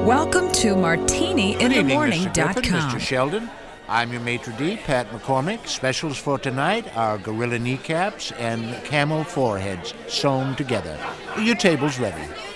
Welcome to MartiniInTheMorning.com. Mr. Sheldon. I'm your maitre d', Pat McCormick. Specials for tonight are gorilla kneecaps and camel foreheads sewn together. Your table's ready.